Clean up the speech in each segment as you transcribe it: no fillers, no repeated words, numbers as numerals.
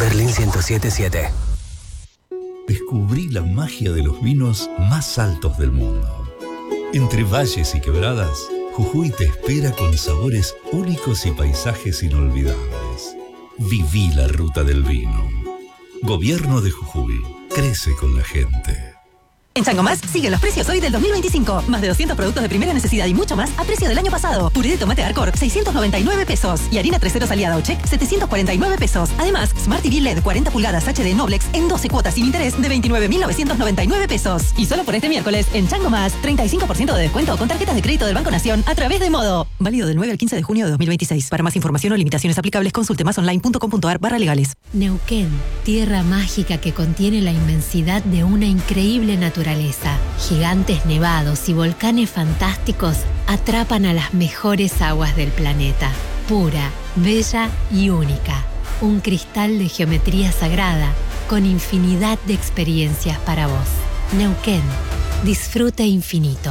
Berlín 107.7. Descubrí la magia de los vinos más altos del mundo. Entre valles y quebradas, Jujuy te espera con sabores únicos y paisajes inolvidables. Viví la ruta del vino. Gobierno de Jujuy. Crece con la gente. En Chango Más siguen los precios hoy del 2025. Más de 200 productos de primera necesidad y mucho más a precio del año pasado. Puré de tomate Arcor, 699 pesos. Y harina 3 aliada o check, 749 pesos. Además, Smart TV LED 40 pulgadas HD Noblex en 12 cuotas sin interés de 29.999 pesos. Y solo por este miércoles, en Chango Más, 35% de descuento con tarjetas de crédito del Banco Nación a través de Modo. Válido del 9 al 15 de junio de 2026. Para más información o limitaciones aplicables, consulte másonline.com.ar/legales. Neuquén, tierra mágica que contiene la inmensidad de una increíble naturaleza. Gigantes nevados y volcanes fantásticos atrapan a las mejores aguas del planeta. Pura, bella y única. Un cristal de geometría sagrada con infinidad de experiencias para vos. Neuquén. Disfrute infinito.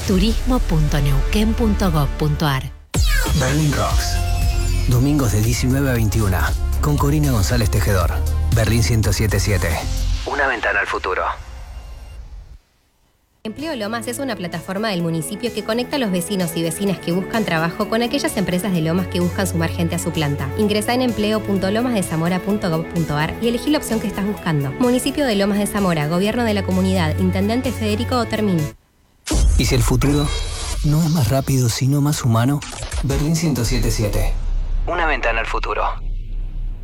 turismo.neuquén.gov.ar. Berlín Rocks. Domingos de 19 a 21. Con Corina González Tejedor. Berlín 107.7. Una ventana al futuro. Empleo Lomas es una plataforma del municipio que conecta a los vecinos y vecinas que buscan trabajo con aquellas empresas de Lomas que buscan sumar gente a su planta. Ingresá en empleo.lomasdezamora.gov.ar y elegí la opción que estás buscando. Municipio de Lomas de Zamora, Gobierno de la Comunidad, Intendente Federico Otermin. ¿Y si el futuro no es más rápido, sino más humano? Berlín 107.7. Una ventana al futuro.